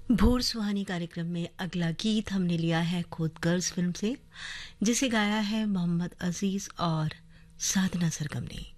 भोर सुहानी कार्यक्रम में अगला गीत हमने लिया है खुद गर्ल्स फिल्म से, जिसे गाया है मोहम्मद अजीज और साधना सरगम ने।